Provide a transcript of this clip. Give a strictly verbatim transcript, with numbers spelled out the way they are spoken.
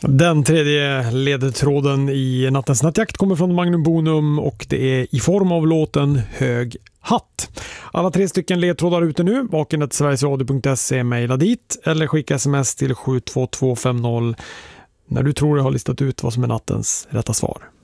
Den tredje ledtråden i Nattens nattjakt kommer från Magnum Bonum och det är i form av låten Hög hatt. Alla tre stycken ledtrådar ute nu. Baken till sverigesradio punkt se, mejla dit eller skicka sms till sju två två fem noll när du tror jag har listat ut vad som är nattens rätta svar.